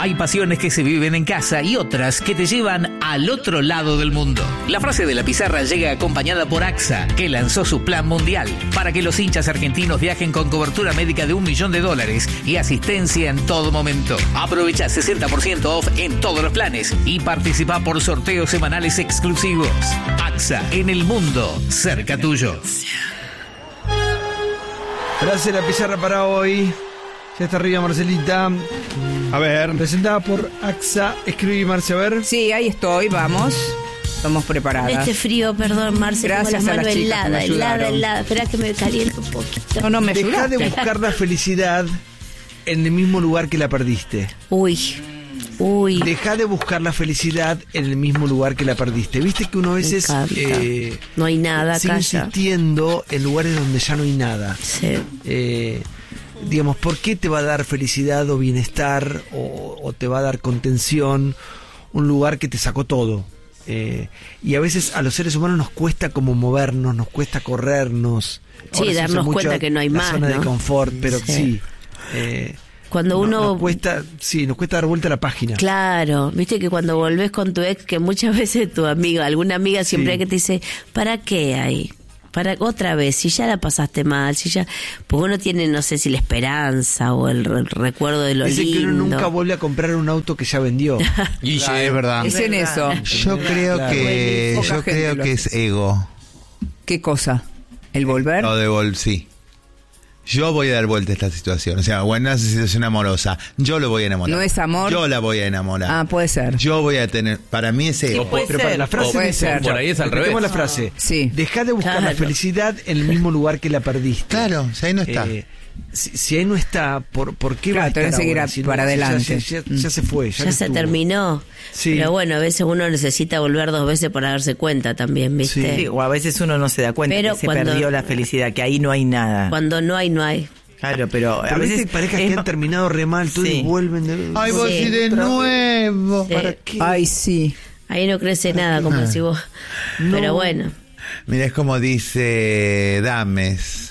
Hay pasiones que se viven en casa y otras que te llevan al otro lado del mundo. La frase de la pizarra llega acompañada por AXA, que lanzó su plan mundial para que los hinchas argentinos viajen con cobertura médica de $1 millón y asistencia en todo momento. Aprovecha 60% off en todos los planes y participa por sorteos semanales exclusivos. AXA, en el mundo, cerca tuyo. Frase de la pizarra para hoy. Ya está arriba Marcelita. A ver. Presentada por AXA. Escribí, Marce, a ver. Sí, ahí estoy, vamos. Estamos preparadas. Este frío, perdón, Marce, gracias tengo la a mano las chicas que me helada. Espera que me caliente un poquito. No, me Deja ayudaste. de buscar la felicidad en el mismo lugar que la perdiste. Uy. Deja de buscar la felicidad en el mismo lugar que la perdiste. Viste que uno a veces no hay nada sigue acá insistiendo en lugares donde ya no hay nada. Sí. Digamos, ¿por qué te va a dar felicidad o bienestar o te va a dar contención un lugar que te sacó todo? Y a veces a los seres humanos nos cuesta como movernos, nos cuesta corrernos. Sí, darnos cuenta que no hay más, zona ¿no? de confort, pero sí. Cuando uno... nos cuesta dar vuelta a la página. Claro, viste que cuando volvés con tu ex, que muchas veces tu amiga, alguna amiga siempre hay que te dice, ¿para qué hay? Para otra vez, si ya la pasaste mal, porque uno tiene, no sé si la esperanza o el recuerdo de lo Dice lindo. que uno nunca vuelve a comprar un auto que ya vendió. Y sí, es verdad. Es en eso. Yo creo que es ego. ¿Qué cosa? ¿El volver? Lo de sí. Yo voy a dar vuelta a esta situación. O sea, bueno, una situación amorosa. Yo lo voy a enamorar. ¿No es amor? Yo la voy a enamorar. Ah, puede ser. Yo voy a tener... Para mí es ego. Pero para la frase puede dice, ser. Por ahí es al revés. la frase. Sí. Deja de buscar la felicidad en el mismo lugar que la perdiste. Claro, si ahí no está. Si ahí no está, ¿por qué va a Claro, estar tenés que ahora? ir Si no, para adelante. Ya se fue. Ya no se estuvo. terminó. Sí. Pero bueno, a veces uno necesita volver 2 veces para darse cuenta también, ¿viste? Sí, o a veces uno no se da cuenta Pero que se cuando- perdió la felicidad, que ahí no hay nada. Cuando no hay, no hay. Claro, pero a Pero veces viste parejas que han terminado re mal, todo Sí. y vuelven de... Ay, vos Sí. y de nuevo. Sí. ¿Para qué? Ay, sí. Ahí no crece nada, como decís vos. No. Pero bueno. Mira, es como dice Dames.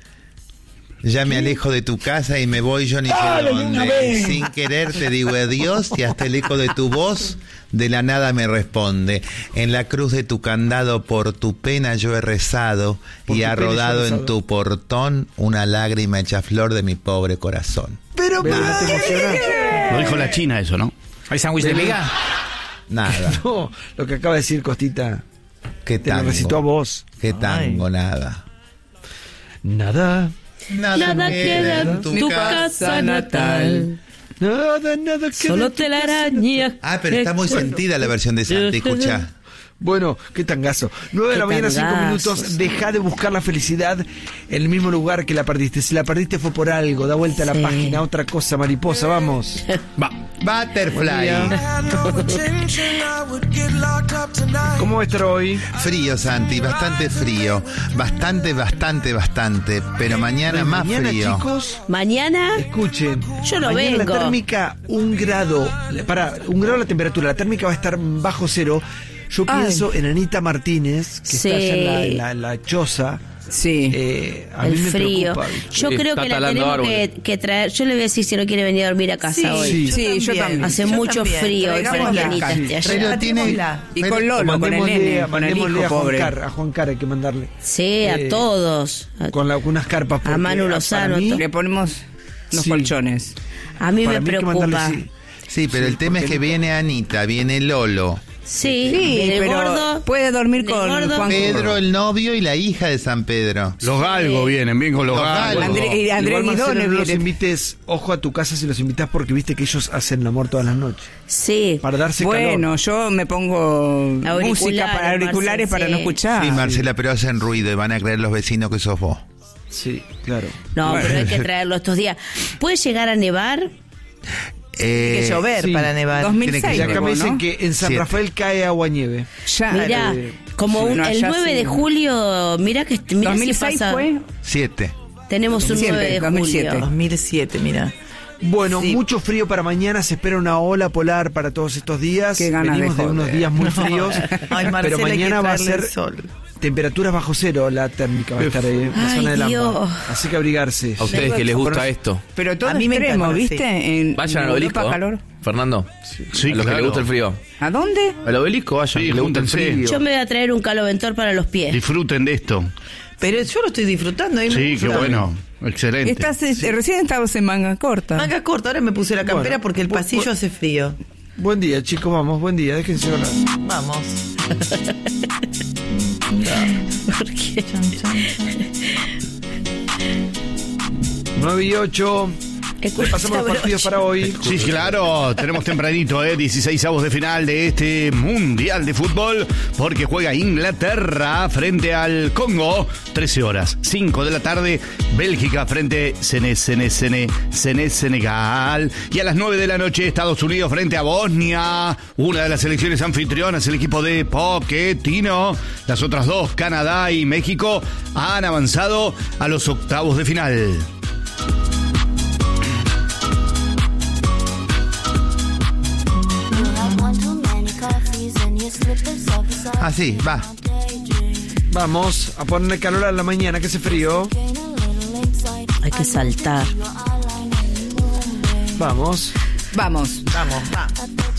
Ya me alejo de tu casa y me voy yo ni sé dónde. Sin querer te digo adiós y hasta el eco de tu voz de la nada me responde. En la cruz de tu candado por tu pena yo he rezado y ha rodado en tu portón una lágrima hecha flor de mi pobre corazón. Pero no te emocionás. Lo dijo la China eso, ¿no? ¿Hay sándwich de miga? Nada. No, lo que acaba de decir Costita, ¿Qué te lo recitó a tango? vos. ¿Qué tango? Nada. Nada. Nada queda en tu casa natal. Nada. Solo telarañas. Ah, pero está muy sentida la versión de Santi, escucha. Bueno, qué tangazo. 9 de la Qué mañana, 5 tangazo, minutos. sí. Deja de buscar la felicidad en el mismo lugar que la perdiste. Si la perdiste fue por algo. Da vuelta a la Sí. página. Otra cosa, mariposa, vamos. Va. Butterfly. ¿Cómo va a estar hoy? Frío, Santi, bastante frío. Bastante. Pero mañana más Mañana, frío. chicos, Mañana, escuchen. Yo no mañana vengo. La térmica, 1 grado. Un grado la temperatura. La térmica va a estar bajo cero. Yo pienso en Anita Martínez, que Sí. está allá en la choza. Sí. A el mí me frío. preocupa. Yo Sí, creo está que la talando tenemos árboles. que traer. Yo le voy a decir si no quiere venir a dormir a casa hoy. Sí, yo también. Hace mucho frío y para que Anita esté allá. Pero tiene... Y con Lolo, con el nene, con el hijo, pobre. A Juan Car hay que mandarle. Sí, a todos. Con unas carpas. porque Manu Lozano, para mí- Le ponemos unos Sí. colchones. A mí para me hay que preocupa. mandarle, Sí, pero Sí, el tema es porque que no- viene Anita, viene Lolo, Sí, Sí, viene el pero gordo. puede dormir el con gordo. Juan Pedro el novio y la hija de San Pedro. Los galgos vienen, bien con los Los galgos. galgos. Y Andrés Igual, Marcelo, Guidone no los viene. invites, ojo a tu casa si los invitas porque viste que ellos hacen el amor todas las noches. Sí. Para darse Bueno, calor. yo me pongo Auriculares, música para auriculares Marcel, para no sí. escuchar. Sí, Marcela, pero hacen ruido y van a creer los vecinos que sos vos. Sí, claro. No, pero hay que traerlo estos días. ¿Puede llegar a nevar? Tiene que llover sí. para nevar. 2006 Tiene que- Y acá me llegó, dicen ¿no? que en San Siete. Rafael cae agua nieve. Ya. Mirá, como sí, no, el allá 9 de sí. julio, mirá que mirá si 2006 pasa. fue. 7. Tenemos un 2007, 9 de 2007. julio. 2007, mira. Bueno, Sí. mucho frío para mañana. Se espera una ola polar para todos estos días. Qué ganas Venimos de de unos joder. días muy fríos. Ay, Marcela, pero hay que mañana va a traerle ser el sol. temperaturas bajo cero, la térmica va a estar en la Ay, zona del Dios. AMBA. Así que abrigarse. A ustedes que les gusta esto. Pero todo A mí me extremo, encanta, ¿viste? En Vayan al Europa, obelisco, calor. Fernando. Sí, A los que claro. les gusta el frío. ¿A dónde? Al obelisco vayan, Sí, que les gusta el júntense. frío. Yo me voy a traer un caloventor para los pies. Disfruten de esto. Pero yo lo estoy disfrutando. ahí me Sí, qué gusta. bueno. Excelente. Recién estabas en manga corta. Manga corta, ahora me puse la campera Bueno, porque el pasillo hace frío. Buen día, chicos, vamos, buen día, déjense hablar. Vamos. ¿Por qué? 9 y 8. Escucha, Pasamos los partidos para hoy. Sí, claro, tenemos tempranito, 16avos de final de este Mundial de Fútbol, porque juega Inglaterra frente al Congo, 13 horas, 5 de la tarde, Bélgica frente Senegal, y a las 9 de la noche Estados Unidos frente a Bosnia, una de las selecciones anfitrionas, el equipo de Pochettino. Las otras dos, Canadá y México, han avanzado a los octavos de final. Así, va. Vamos a ponerle calor a la mañana, que hace frío. Hay que saltar. Vamos. Vamos. Vamos, va.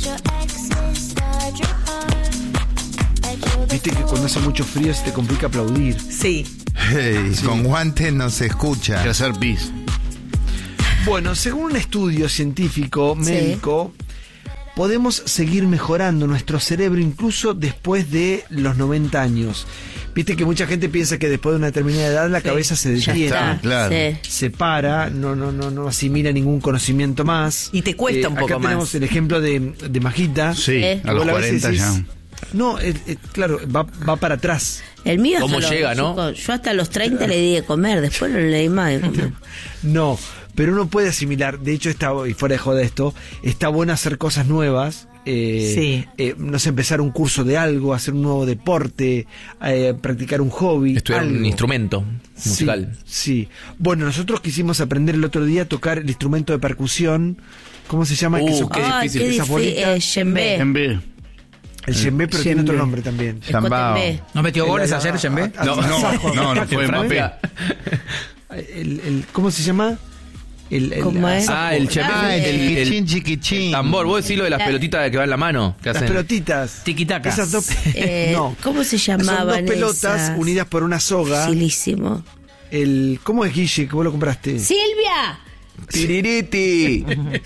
Viste que cuando hace mucho frío se te complica aplaudir. Sí. Hey, con guantes no se Hay escucha. que hacer pis. Bueno, según un estudio científico, médico, podemos seguir mejorando nuestro cerebro incluso después de los 90 años. Viste que mucha gente piensa que después de una determinada edad la cabeza se Ya detiene, está. claro. Sí. se para, no asimila ningún conocimiento más. Y te cuesta un poco acá más. tenemos el ejemplo de Majita. Sí, a los Vos la ves y 40 ya. decís, no, claro, va para atrás. El mío ¿Cómo hasta llega, no? chicos, yo hasta los 30 le di de comer, después no le di más de comer. No, pero uno puede asimilar. De hecho, y fuera de joda esto, está bueno hacer cosas nuevas. Sí. No sé, empezar un curso de algo, hacer un nuevo deporte, practicar un hobby. Estudiar un algo. instrumento musical. Sí, sí. Bueno, nosotros quisimos aprender el otro día a tocar el instrumento de percusión. ¿Cómo se llama? Qué Ay, difícil. qué Esas difícil. bolitas. Djembe. En vez. El djembe, pero tiene otro nombre también. Zambao. Escótenme. ¿No metió goles ayer, Djembe? No fue Mbappé. ¿Cómo se llama? ¿Cómo es? El chembe. el quichín chiquichín. Tambor, vos decís lo de las pelotitas que van en la mano. Que Las hacen. pelotitas. Tiquitaca. Esas dos. No. ¿Cómo se Son llamaban dos pelotas esas? unidas por una soga. Facilísimo. ¿Cómo es, Guille, que vos lo compraste? ¡Silvia! Tiririti.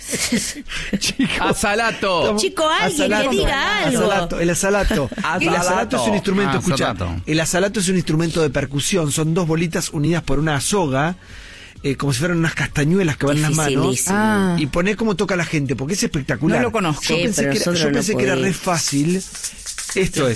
Asalato. Chico, alguien que diga algo. El asalato. El asalato es un instrumento, escucha. Asalato. El asalato es un instrumento de percusión. Son dos bolitas unidas por una soga, como si fueran unas castañuelas que van en las manos. Dificilísimo. Ah. Y poné cómo toca la gente, porque es espectacular. No lo conozco. Yo Sí, pensé, pero que era, nosotros yo no pensé que era re podíamos. fácil. Esto es.